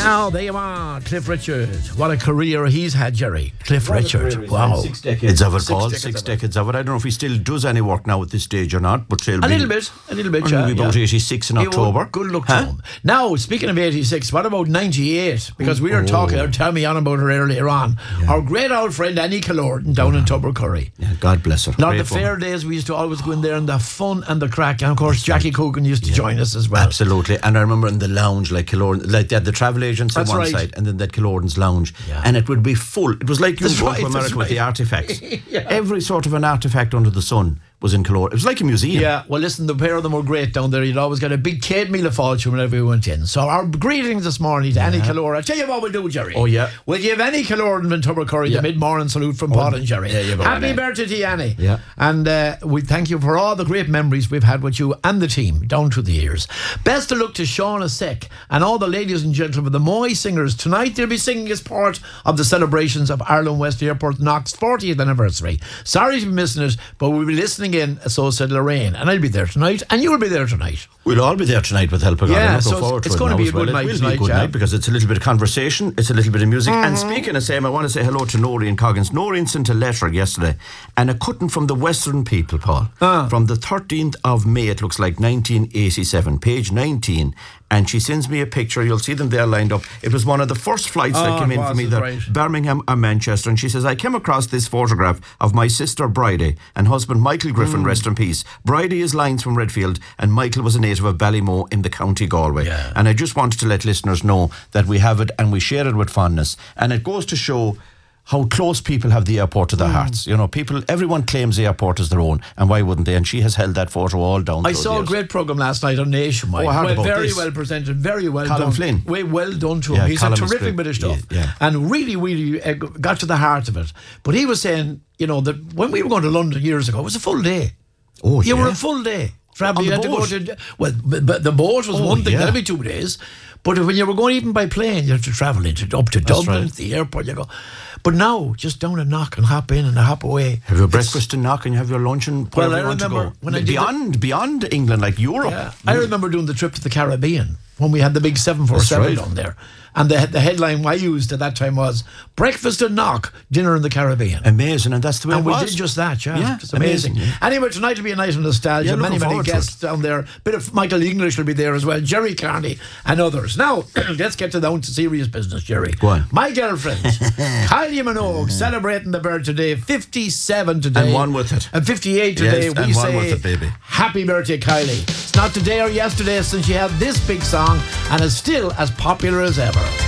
Now, there you are, Cliff Richard. What a career he's had, Jerry. Cliff Richard. Wow. 6 decades of it, Paul. 6 decades of it. I don't know if he still does any work now at this stage or not, but he'll A little bit, yeah. He'll be about 86 in October. Good luck to him. Now, speaking of 86, what about 98? Because we were talking, tell me on about her earlier on. Yeah. Our great old friend Annie Killoran down in Tubbercurry. Yeah, God bless her. Now, the fair days, we used to always go in there and the fun and the crack. And of course, Jackie Coogan used to join us as well. Absolutely. And I remember in the lounge, like Killoran, like they had the travel agents on one side and then that Killoran's lounge. Yeah. And it would be full. It was like you go to America with the artifacts. Every sort of an artifact under the sun was in Killoran. It was like a museum. Yeah, well, listen, the pair of them were great down there. You'd always get a big Kate meal of fortune whenever we went in. So our greetings this morning to Annie Killoran. I'll tell you what we'll do, Jerry. Oh, yeah. We'll give Annie Killoran in Tubbercurry the mid-morning salute from Paul and Jerry. There you go, Happy Annie. birthday to you, Annie. Yeah. And we thank you for all the great memories we've had with you and the team down through the years. Best of luck to Shauna Seck and all the ladies and gentlemen, the Moy Singers. Tonight they'll be singing as part of the celebrations of Ireland West Airport Knox 40th anniversary. Sorry to be missing it, but we'll be listening in, so said Lorraine, and I'll be there tonight, and you'll be there tonight. We'll all be there tonight with help of God. Yeah, I'm so looking forward it's to it going to now be a as well. good night It will tonight, be a good night because it's a little bit of conversation, it's a little bit of music. And speaking of same, I want to say hello to Noreen Coggins. Noreen sent a letter yesterday, and a cutting from the Western People, Paul, from the 13th of May, it looks like 1987, page 19. And she sends me a picture. You'll see them there lined up. It was one of the first flights that came in for me there, Birmingham or Manchester. And she says, I came across this photograph of my sister Bridie and husband Michael Griffin, rest in peace. Bridie is lines from Redfield and Michael was a native of Ballymoe in the County Galway. Yeah. And I just wanted to let listeners know that we have it and we share it with fondness. And it goes to show how close people have the airport to their hearts. You know, everyone claims the airport as their own, and why wouldn't they? And she has held that photo all down. I saw a great programme last night on Nationwide. Very well presented, very well done. Colin Flynn. Well done to him. He's Colin a terrific bit of stuff. And really, really got to the heart of it. But he was saying, you know, that when we were going to London years ago, it was a full day. Oh, you were a full day. Travel, you had to go to, but the boat was one thing, that'd be 2 days. But when you were going even by plane, you had to travel up to Dublin, to the airport, you go. But now, just down a knock and hop in and hop away. Have your breakfast and knock and you have your lunch and wherever you want to go. When beyond England, like Europe. Yeah. I remember doing the trip to the Caribbean when we had the big 747 down there. And the headline I used at that time was breakfast and knock, dinner in the Caribbean. Amazing, and that's the way it was. And we did just that, It's amazing. Anyway, tonight will be a night of nostalgia. Many guests down there. Bit of Michael English will be there as well, Jerry Carney and others. Now, let's get down to serious business, Jerry. Go on. My girlfriend, Kylie Minogue, celebrating the birthday, 57 today. And one with it. And 58 today. Yes, we and say, one with it, baby. Happy birthday, Kylie. It's not today or yesterday since she had this big song and is still as popular as ever.